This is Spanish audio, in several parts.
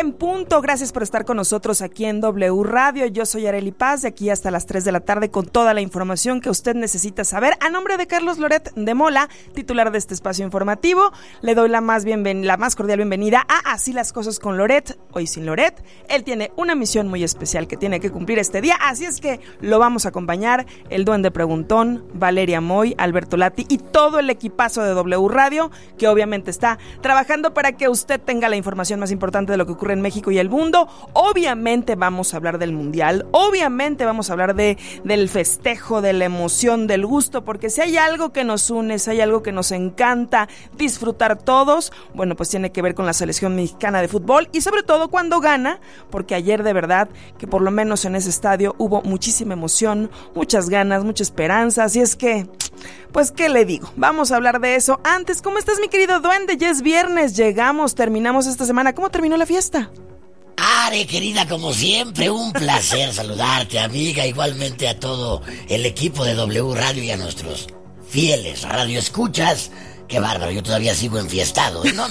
en punto. Gracias por estar con nosotros aquí en W Radio. Yo soy Arely Paz, de aquí hasta las 3 de la tarde con toda la información que usted necesita saber. A nombre de Carlos Loret de Mola, titular de este espacio informativo, le doy la más cordial bienvenida a Así las cosas con Loret. Hoy sin Loret, él tiene una misión muy especial que tiene que cumplir este día, así es que lo vamos a acompañar el Duende Preguntón, Valeria Moy, Alberto Lati y todo el equipazo de W Radio, que obviamente está trabajando para que usted tenga la información más importante de lo que ocurre en México y el mundo. Obviamente vamos a hablar del Mundial, obviamente vamos a hablar del festejo, de la emoción, del gusto, porque si hay algo que nos une, si hay algo que nos encanta disfrutar todos, bueno, pues tiene que ver con la selección mexicana de fútbol y sobre todo cuando gana, porque ayer de verdad que por lo menos en ese estadio hubo muchísima emoción, muchas ganas, mucha esperanza, así es que, pues, ¿qué le digo? Vamos a hablar de eso. Antes, ¿cómo estás, mi querido Duende? Ya es viernes, terminamos esta semana. ¿Cómo terminó la fiesta? Are, querida, como siempre, un placer saludarte, amiga, igualmente a todo el equipo de W Radio y a nuestros fieles radioescuchas. Qué bárbaro, yo todavía sigo enfiestado. No.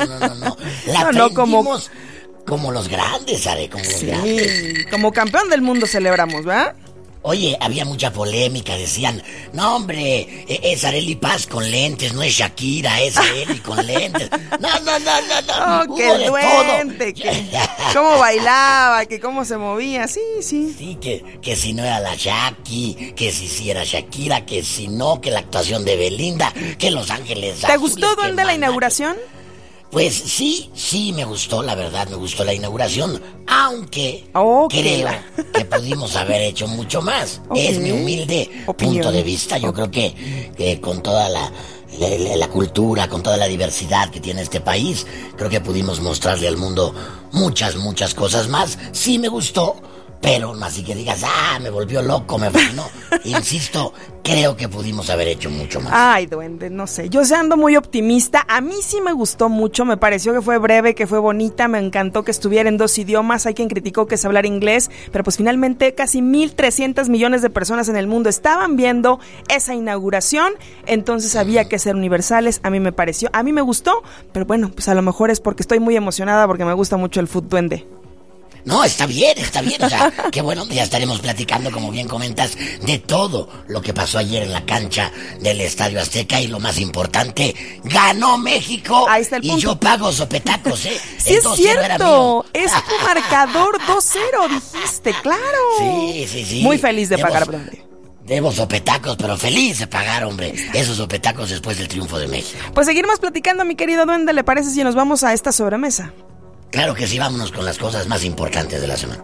La aprendimos como los grandes, Are, como los grandes. Como campeón del mundo celebramos, ¿verdad? Oye, había mucha polémica, decían, no hombre, es Arely Paz con lentes, no es Shakira, es Arely con lentes. No. Oh, que el duende, que cómo bailaba, que cómo se movía, sí. Sí, que si no era la Shaki, que si era Shakira, que si no, que la actuación de Belinda, que Los Ángeles ¿Te gustó, Duende, la inauguración? Pues sí, me gustó, la verdad, me gustó la inauguración, aunque creo que pudimos haber hecho mucho más. Es mi humilde punto de vista. Yo creo que con toda la cultura, con toda la diversidad que tiene este país, creo que pudimos mostrarle al mundo muchas cosas más. Sí me gustó, pero no así que digas, me volvió loco, no, insisto, creo que pudimos haber hecho mucho más. Ay, Duende, no sé, yo ando muy optimista, a mí sí me gustó mucho, me pareció que fue breve, que fue bonita, me encantó que estuviera en 2 idiomas, hay quien criticó que es hablar inglés, pero pues finalmente casi 1,300 millones de personas en el mundo estaban viendo esa inauguración, entonces había que ser universales, a mí me pareció, a mí me gustó, pero bueno, pues a lo mejor es porque estoy muy emocionada, porque me gusta mucho el fútbol, Duende. No, está bien, o sea, que bueno, ya estaremos platicando, como bien comentas, de todo lo que pasó ayer en la cancha del Estadio Azteca y lo más importante, ganó México. Ahí está el punto. Y yo pago sopetacos, Sí, es cierto, es tu marcador 2-0, dijiste, claro. Sí. Muy feliz de pagar, Duende. Debo sopetacos, pero feliz de pagar, hombre, esos sopetacos después del triunfo de México. Pues seguiremos platicando, mi querido Duende, ¿le parece si nos vamos a esta sobremesa? Claro que sí, vámonos con las cosas más importantes de la semana.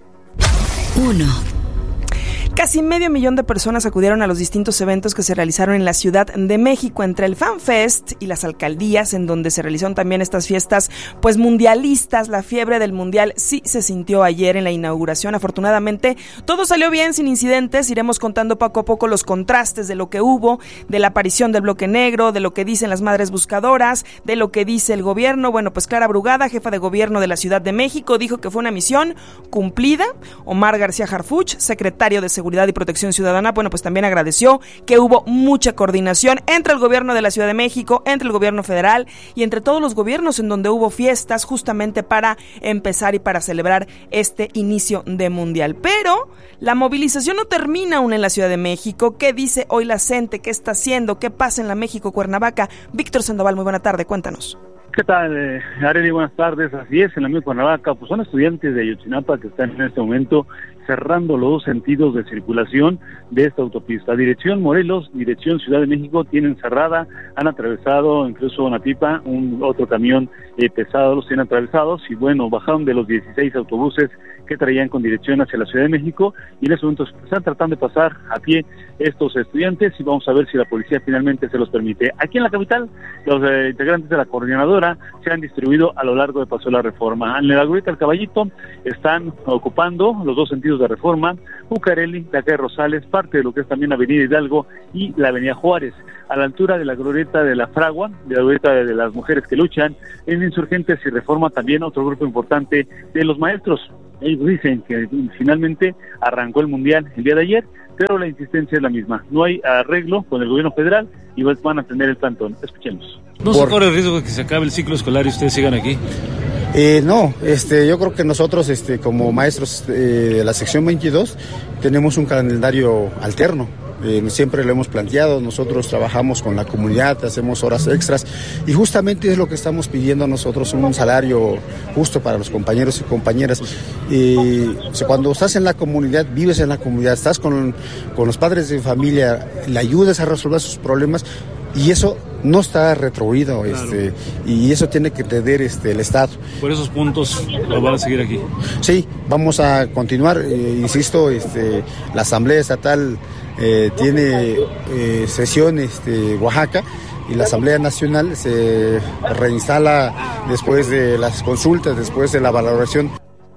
1. Casi 500,000 de personas acudieron a los distintos eventos que se realizaron en la Ciudad de México, entre el FanFest y las alcaldías, en donde se realizaron también estas fiestas pues mundialistas. La fiebre del mundial sí se sintió ayer en la inauguración. Afortunadamente todo salió bien, sin incidentes. Iremos contando poco a poco los contrastes de lo que hubo, de la aparición del bloque negro, de lo que dicen las madres buscadoras, de lo que dice el gobierno. Bueno, pues Clara Brugada, jefa de gobierno de la Ciudad de México, dijo que fue una misión cumplida. Omar García Harfuch, secretario de Seguridad y Protección Ciudadana, bueno, pues también agradeció que hubo mucha coordinación entre el gobierno de la Ciudad de México, entre el gobierno federal y entre todos los gobiernos, en donde hubo fiestas justamente para empezar y para celebrar este inicio de mundial. Pero la movilización no termina aún en la Ciudad de México. ¿Qué dice hoy la CENTE? ¿Qué está haciendo? ¿Qué pasa en la México-Cuernavaca? Víctor Sandoval, muy buena tarde, cuéntanos. ¿Qué tal, Arely? Buenas tardes. Así es, en la México-Cuernavaca, pues son estudiantes de Ayotzinapa que están en este momento cerrando los 2 sentidos de circulación de esta autopista. Dirección Morelos, dirección Ciudad de México, tienen cerrada, han atravesado incluso una pipa, otro camión pesado, los tienen atravesados y bueno, bajaron de los 16 autobuses que traían con dirección hacia la Ciudad de México y en estos momentos están tratando de pasar a pie estos estudiantes y vamos a ver si la policía finalmente se los permite. Aquí en la capital, los integrantes de la coordinadora se han distribuido a lo largo de Paseo de la Reforma. En la Glorieta del Caballito están ocupando los 2 sentidos de Reforma, Bucareli, la calle Rosales, parte de lo que es también Avenida Hidalgo y la Avenida Juárez. A la altura de la Glorieta de la Fragua, de la Glorieta de las Mujeres que Luchan, en Insurgentes y Reforma también otro grupo importante de los maestros. Ellos dicen que finalmente arrancó el Mundial el día de ayer, pero la insistencia es la misma. No hay arreglo con el gobierno federal y van a tener el plantón. Escuchemos. ¿No se corre el riesgo de que se acabe el ciclo escolar y ustedes sigan aquí? No, yo creo que nosotros como maestros de la sección 22 tenemos un calendario alterno. Siempre lo hemos planteado, nosotros trabajamos con la comunidad, hacemos horas extras y justamente es lo que estamos pidiendo nosotros, un salario justo para los compañeros y compañeras. Cuando estás en la comunidad, vives en la comunidad, estás con los padres de familia, le ayudas a resolver sus problemas y eso no está retribuido, claro. Y eso tiene que entender el Estado. Por esos puntos lo van a seguir aquí. Sí, vamos a continuar, insisto, la Asamblea Estatal tiene sesión Oaxaca y la Asamblea Nacional se reinstala después de las consultas, después de la valoración.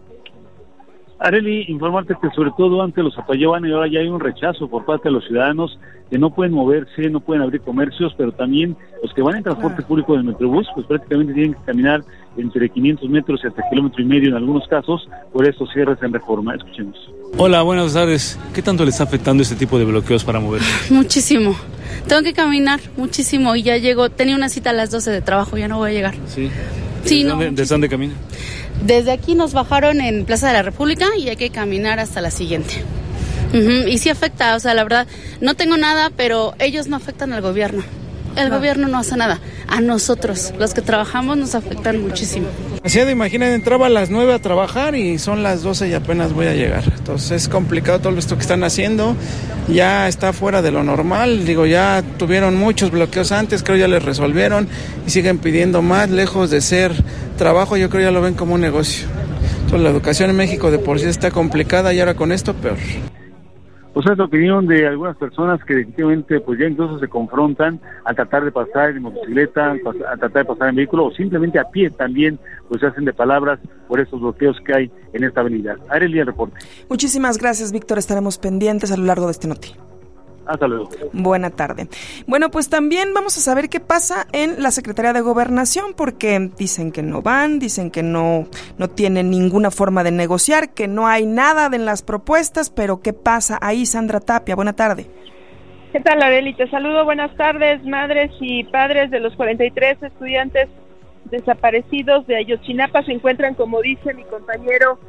Arely, informarte que sobre todo antes los apoyaban y ahora ya hay un rechazo por parte de los ciudadanos que no pueden moverse, no pueden abrir comercios, pero también los que van en transporte público del Metrobús, pues prácticamente tienen que caminar entre 500 metros y hasta 1,5 kilómetros en algunos casos, por estos cierres en Reforma. Escuchemos. Hola, buenas tardes. ¿Qué tanto le está afectando este tipo de bloqueos para moverse? Muchísimo. Tengo que caminar muchísimo y ya llego, tenía una cita a las 12 de trabajo, ya no voy a llegar. Sí. Sí, ¿Desde dónde camina? Desde aquí nos bajaron en Plaza de la República y hay que caminar hasta la siguiente. Y sí afecta, o sea, la verdad, no tengo nada, pero ellos no afectan al gobierno. El gobierno no hace nada. A nosotros, los que trabajamos, nos afectan muchísimo. Así de imaginen, entraba a las 9 a trabajar y son las 12 y apenas voy a llegar. Entonces es complicado todo esto que están haciendo. Ya está fuera de lo normal. Digo, ya tuvieron muchos bloqueos antes, creo ya les resolvieron y siguen pidiendo más. Lejos de ser trabajo, yo creo ya lo ven como un negocio. Entonces la educación en México de por sí está complicada y ahora con esto peor. O sea, es la opinión de algunas personas que definitivamente pues ya incluso se confrontan a tratar de pasar en motocicleta, a tratar de pasar en vehículo o simplemente a pie también, pues se hacen de palabras por esos bloqueos que hay en esta avenida. Arely, el reporte. Muchísimas gracias, Víctor. Estaremos pendientes a lo largo de este noti. Hasta luego. Buena tarde. Bueno, pues también vamos a saber qué pasa en la Secretaría de Gobernación, porque dicen que no van, dicen que no tienen ninguna forma de negociar, que no hay nada en las propuestas, pero ¿qué pasa ahí? Sandra Tapia, buena tarde. ¿Qué tal, Arely? Te saludo, buenas tardes, madres y padres de los 43 estudiantes desaparecidos de Ayotzinapa. Se encuentran, como dice mi compañero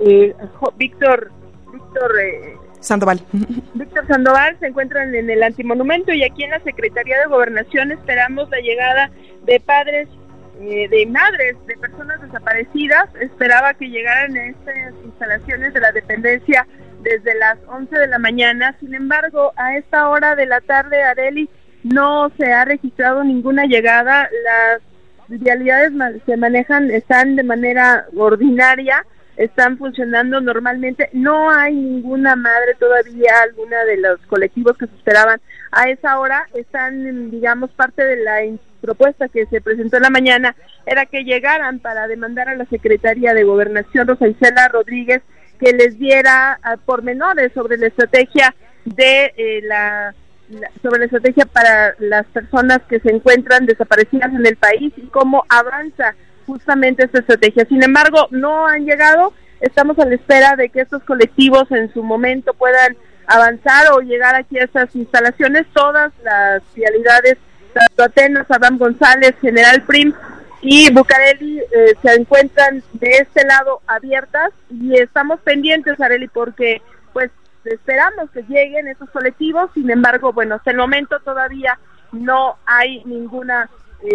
Víctor Sandoval. Víctor Sandoval, se encuentran en el Antimonumento y aquí en la Secretaría de Gobernación esperamos la llegada de padres, de madres, de personas desaparecidas. Esperaba que llegaran a estas instalaciones de la dependencia desde las 11 de la mañana. Sin embargo, a esta hora de la tarde, Arely, no se ha registrado ninguna llegada. Las vialidades se manejan, están de manera ordinaria, están funcionando normalmente, no hay ninguna madre todavía, alguna de los colectivos que se esperaban a esa hora, están, digamos, parte de la propuesta que se presentó en la mañana, era que llegaran para demandar a la Secretaría de Gobernación, Rosa Isela Rodríguez, que les diera pormenores sobre la estrategia de sobre la estrategia para las personas que se encuentran desaparecidas en el país y cómo avanza justamente esta estrategia. Sin embargo, no han llegado, estamos a la espera de que estos colectivos en su momento puedan avanzar o llegar aquí a estas instalaciones. Todas las vialidades, tanto Atenas, Abraham González, General Prim y Bucareli se encuentran de este lado abiertas y estamos pendientes, Arely, porque pues esperamos que lleguen esos colectivos. Sin embargo, bueno, hasta el momento todavía no hay ninguna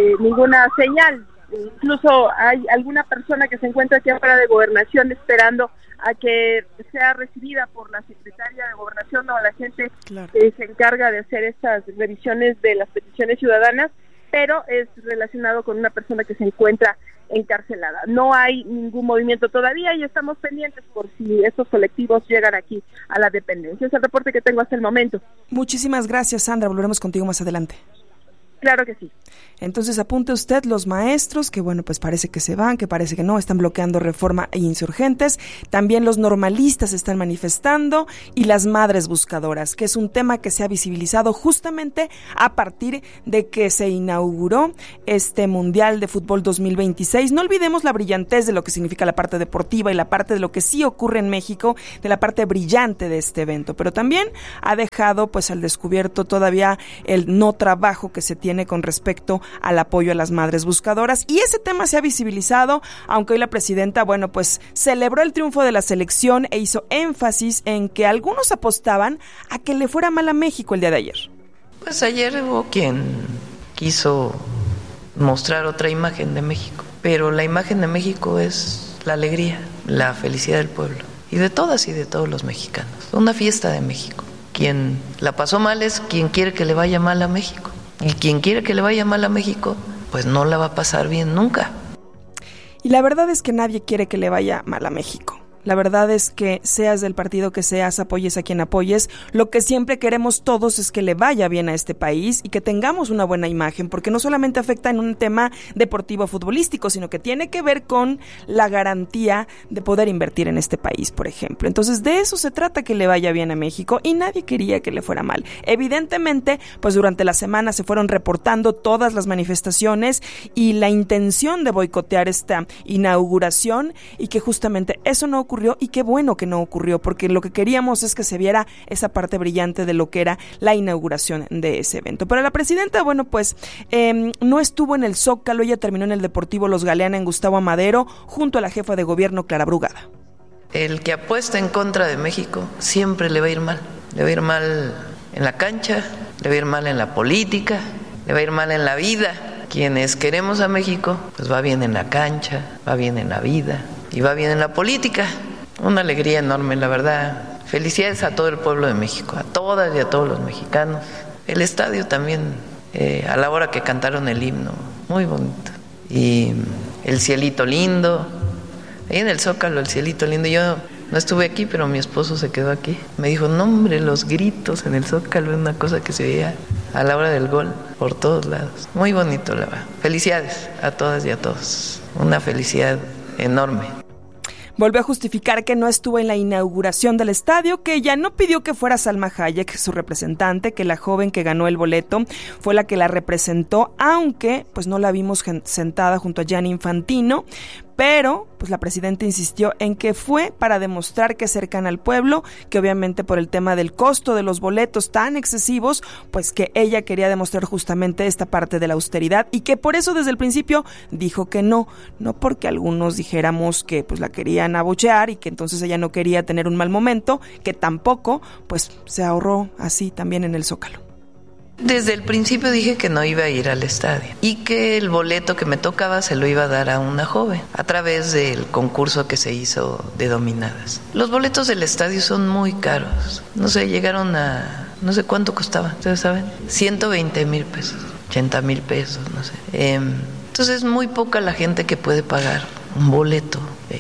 señal. Incluso hay alguna persona que se encuentra aquí afuera de Gobernación esperando a que sea recibida por la Secretaria de Gobernación o la gente que se encarga de hacer estas revisiones de las peticiones ciudadanas, pero es relacionado con una persona que se encuentra encarcelada. No hay ningún movimiento todavía y estamos pendientes por si estos colectivos llegan aquí a la dependencia. Es el reporte que tengo hasta el momento. Muchísimas gracias, Sandra. Volveremos contigo más adelante. Claro que sí. Entonces apunte usted los maestros, que bueno, pues parece que se van, que parece que no, están bloqueando Reforma e Insurgentes. También los normalistas se están manifestando y las madres buscadoras, que es un tema que se ha visibilizado justamente a partir de que se inauguró este Mundial de Fútbol 2026. No olvidemos la brillantez de lo que significa la parte deportiva y la parte de lo que sí ocurre en México, de la parte brillante de este evento, pero también ha dejado pues al descubierto todavía el no trabajo que se tiene tiene con respecto al apoyo a las madres buscadoras. Y ese tema se ha visibilizado, aunque hoy la presidenta, bueno, pues celebró el triunfo de la selección e hizo énfasis en que algunos apostaban a que le fuera mal a México el día de ayer. Pues ayer hubo quien quiso mostrar otra imagen de México, pero la imagen de México es la alegría, la felicidad del pueblo, y de todas y de todos los mexicanos. Una fiesta de México. Quien la pasó mal es quien quiere que le vaya mal a México, y quien quiere que le vaya mal a México, pues no la va a pasar bien nunca. Y la verdad es que nadie quiere que le vaya mal a México. La verdad es que seas del partido que seas, apoyes a quien apoyes, lo que siempre queremos todos es que le vaya bien a este país y que tengamos una buena imagen, porque no solamente afecta en un tema deportivo futbolístico, sino que tiene que ver con la garantía de poder invertir en este país, por ejemplo. Entonces, de eso se trata, que le vaya bien a México, y nadie quería que le fuera mal. Evidentemente, pues durante la semana se fueron reportando todas las manifestaciones y la intención de boicotear esta inauguración, y que justamente eso no ocurrió, y qué bueno que no ocurrió, porque lo que queríamos es que se viera esa parte brillante de lo que era la inauguración de ese evento. Pero la presidenta, bueno, pues no estuvo en el Zócalo, ella terminó en el Deportivo Los Galeana en Gustavo Amadero, junto a la jefa de gobierno, Clara Brugada. El que apuesta en contra de México siempre le va a ir mal. Le va a ir mal en la cancha, le va a ir mal en la política, le va a ir mal en la vida. Quienes queremos a México, pues va bien en la cancha, va bien en la vida y va bien en la política. Una alegría enorme, la verdad. Felicidades a todo el pueblo de México, a todas y a todos los mexicanos. El estadio también, a la hora que cantaron el himno, muy bonito. Y el cielito lindo, ahí en el Zócalo, el cielito lindo. Yo no estuve aquí, pero mi esposo se quedó aquí. Me dijo, no hombre, los gritos en el Zócalo es una cosa que se veía a la hora del gol, por todos lados. Muy bonito, la verdad. Felicidades a todas y a todos. Una felicidad enorme. Volvió a justificar que no estuvo en la inauguración del estadio, que ella no pidió que fuera Salma Hayek, su representante, que la joven que ganó el boleto fue la que la representó, aunque pues no la vimos sentada junto a Gianni Infantino. Pero pues la presidenta insistió en que fue para demostrar que es cercana al pueblo, que obviamente por el tema del costo de los boletos tan excesivos, pues que ella quería demostrar justamente esta parte de la austeridad, y que por eso desde el principio dijo que no porque algunos dijéramos que pues la querían abuchear y que entonces ella no quería tener un mal momento, que tampoco pues se ahorró así también en el Zócalo. Desde el principio dije que no iba a ir al estadio y que el boleto que me tocaba se lo iba a dar a una joven a través del concurso que se hizo de dominadas. Los boletos del estadio son muy caros. No sé, llegaron a... no sé cuánto costaba, ¿ustedes saben? 120,000 pesos, 80,000 pesos, no sé. Entonces es muy poca la gente que puede pagar un boleto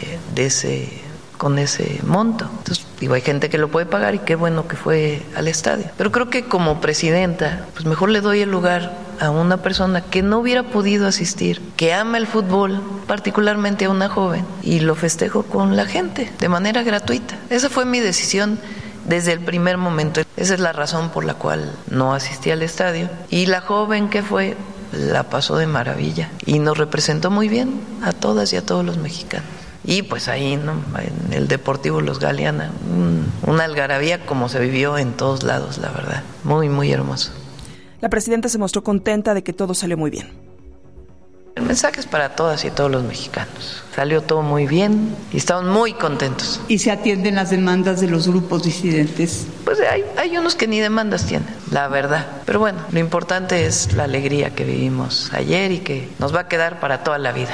con ese monto. Entonces, hay gente que lo puede pagar y qué bueno que fue al estadio. Pero creo que como presidenta, pues mejor le doy el lugar a una persona que no hubiera podido asistir, que ama el fútbol, particularmente a una joven, y lo festejo con la gente, de manera gratuita. Esa fue mi decisión desde el primer momento. Esa es la razón por la cual no asistí al estadio. Y la joven que fue, la pasó de maravilla y nos representó muy bien a todas y a todos los mexicanos. Y pues ahí, ¿no?, en el Deportivo Los Galeana, una algarabía como se vivió en todos lados, la verdad. Muy, muy hermoso. La presidenta se mostró contenta de que todo salió muy bien. El mensaje es para todas y todos los mexicanos. Salió todo muy bien y estamos muy contentos. ¿Y se atienden las demandas de los grupos disidentes? Pues hay unos que ni demandas tienen, la verdad. Pero bueno, lo importante es la alegría que vivimos ayer y que nos va a quedar para toda la vida.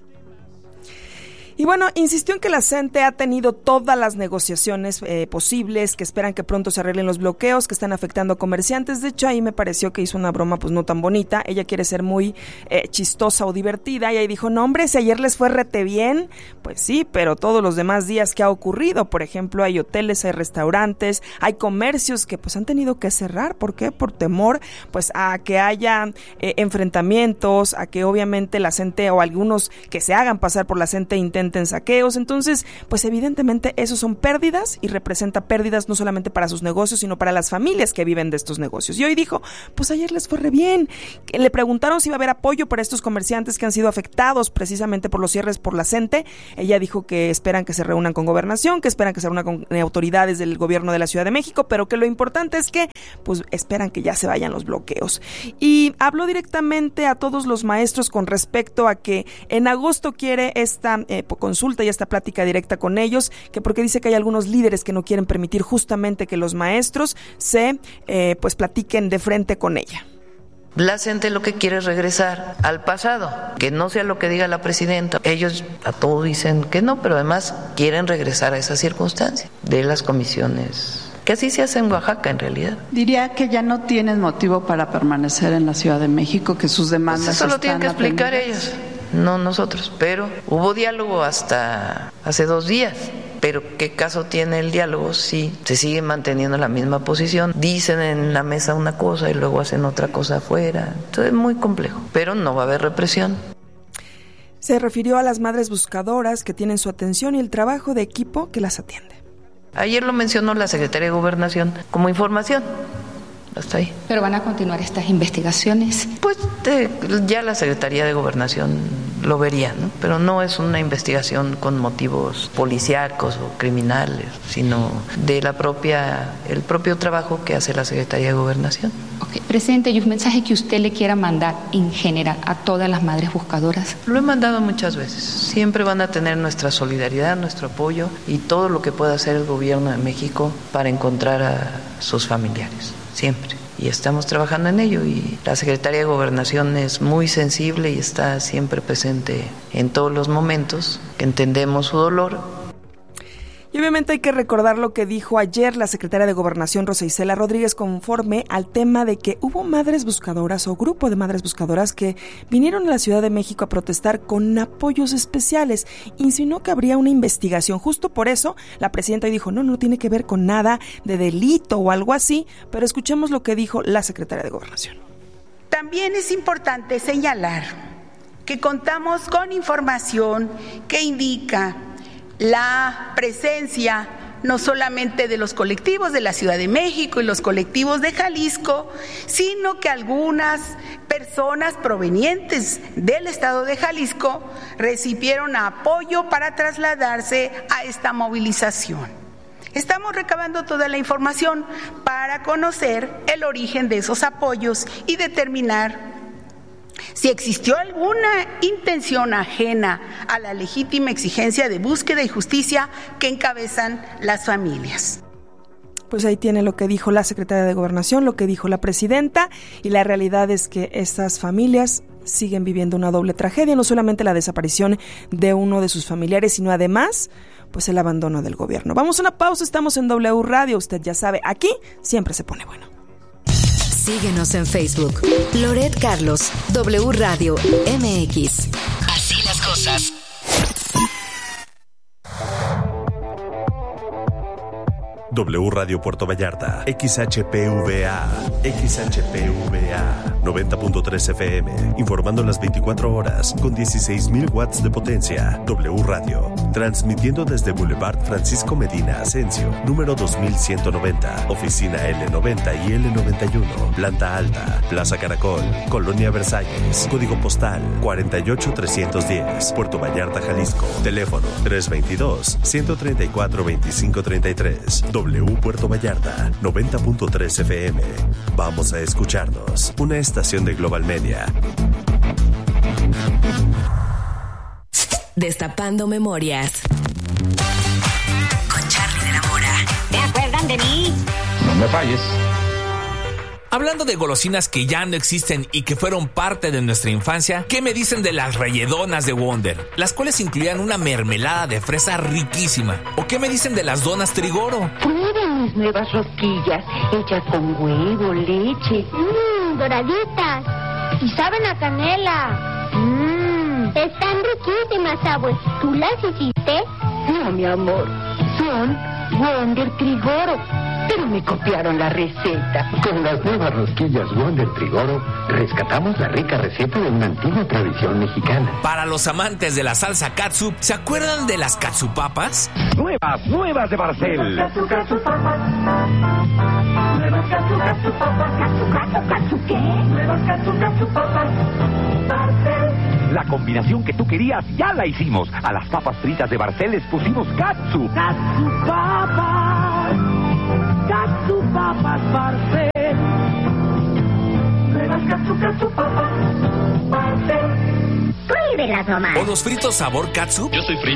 Y bueno, insistió en que la CENTE ha tenido todas las negociaciones posibles, que esperan que pronto se arreglen los bloqueos que están afectando a comerciantes. De hecho, ahí me pareció que hizo una broma pues no tan bonita. Ella quiere ser muy chistosa o divertida, y ahí dijo, no hombre, si ayer les fue rete bien, pues sí, pero todos los demás días que ha ocurrido, por ejemplo, hay hoteles, hay restaurantes, hay comercios que pues han tenido que cerrar. ¿Por qué? Por temor pues a que haya enfrentamientos, a que obviamente la CENTE o algunos que se hagan pasar por la CENTE intenten presenten saqueos. Entonces, pues evidentemente esos son pérdidas y representa pérdidas no solamente para sus negocios, sino para las familias que viven de estos negocios. Y hoy dijo, pues ayer les fue re bien. Le preguntaron si iba a haber apoyo para estos comerciantes que han sido afectados precisamente por los cierres por la CENTE. Ella dijo que esperan que se reúnan con Gobernación, que esperan que se reúnan con autoridades del gobierno de la Ciudad de México, pero que lo importante es que pues esperan que ya se vayan los bloqueos. Y habló directamente a todos los maestros con respecto a que en agosto quiere esta consulta y esta plática directa con ellos, que porque dice que hay algunos líderes que no quieren permitir justamente que los maestros se pues platiquen de frente con ella. La gente lo que quiere es regresar al pasado, que no sea lo que diga la presidenta. Ellos a todo dicen que no, pero además quieren regresar a esa circunstancia de las comisiones, que así se hace en Oaxaca en realidad. Diría que ya no tienen motivo para permanecer en la Ciudad de México, que sus demandas pues eso lo tienen que explicar ellos, no nosotros. Pero hubo diálogo hasta hace 2 días. Pero ¿qué caso tiene el diálogo si se sigue manteniendo la misma posición? Dicen en la mesa una cosa y luego hacen otra cosa afuera. Entonces es muy complejo, pero no va a haber represión. Se refirió a las madres buscadoras que tienen su atención y el trabajo de equipo que las atiende. Ayer lo mencionó la Secretaría de Gobernación como información. Hasta ahí. ¿Pero van a continuar estas investigaciones? Pues ya la Secretaría de Gobernación lo vería, ¿no? Pero no es una investigación con motivos policíacos o criminales, sino de el propio trabajo que hace la Secretaría de Gobernación. Okay. Presidente, ¿y un mensaje que usted le quiera mandar en general a todas las madres buscadoras? Lo he mandado muchas veces. Siempre van a tener nuestra solidaridad, nuestro apoyo y todo lo que pueda hacer el gobierno de México para encontrar a sus familiares. Siempre. Y estamos trabajando en ello y la Secretaría de Gobernación es muy sensible y está siempre presente en todos los momentos. Entendemos su dolor. Y obviamente hay que recordar lo que dijo ayer la secretaria de Gobernación, Rosa Isela Rodríguez, conforme al tema de que hubo madres buscadoras o grupo de madres buscadoras que vinieron a la Ciudad de México a protestar con apoyos especiales. Insinuó que habría una investigación. Justo por eso la presidenta dijo, no tiene que ver con nada de delito o algo así, pero escuchemos lo que dijo la secretaria de Gobernación. También es importante señalar que contamos con información que indica la presencia no solamente de los colectivos de la Ciudad de México y los colectivos de Jalisco, sino que algunas personas provenientes del estado de Jalisco recibieron apoyo para trasladarse a esta movilización. Estamos recabando toda la información para conocer el origen de esos apoyos y determinar si existió alguna intención ajena a la legítima exigencia de búsqueda y justicia que encabezan las familias. Pues ahí tiene lo que dijo la secretaria de Gobernación, lo que dijo la presidenta, y la realidad es que estas familias siguen viviendo una doble tragedia, no solamente la desaparición de uno de sus familiares, sino además pues el abandono del gobierno. Vamos a una pausa, estamos en W Radio, usted ya sabe, aquí siempre se pone bueno. Síguenos en Facebook. Loret Carlos, W Radio MX. Así las cosas. W Radio Puerto Vallarta, XHPVA, 90.3 FM, informando las 24 horas con 16,000 watts de potencia. W Radio, transmitiendo desde Boulevard Francisco Medina Asensio, número 2190, oficina L90 y L91, planta alta, Plaza Caracol, Colonia Versalles, código postal 48310, Puerto Vallarta, Jalisco, teléfono 322-134-2533. W Puerto Vallarta, 90.3 FM. Vamos a escucharnos. Una estación de Global Media. Destapando memorias. Con Charly de la Mora. ¿Te acuerdan de mí? No me falles. Hablando de golosinas que ya no existen y que fueron parte de nuestra infancia, ¿qué me dicen de las rayedonas de Wonder? Las cuales incluían una mermelada de fresa riquísima. ¿O qué me dicen de las donas Trigoro? Prueben mis nuevas rosquillas, hechas con huevo, leche. Doraditas. Y saben a canela. Están riquísimas, abuelo. ¿Tú las hiciste? No, mi amor. Son Wonder Trigoro. pero me copiaron la receta. Con las nuevas rosquillas Wonder Trigoro, rescatamos la rica receta de una antigua tradición mexicana. Para los amantes de la salsa catsup, ¿se acuerdan de las catsupapas? Nuevas de Barcel. Catsupapas. Nuevas catsupapas. ¿Catsu qué? Nuevas catsupapas. Barcel. La combinación que tú querías ya la hicimos. A las papas fritas de Barcel les pusimos katsu. Catsupapas. Catsupapas Barcel. Nuevas catsupapas. Barcel. Prohíbelas nomás. ¿O los fritos sabor catsup? Yo soy frito.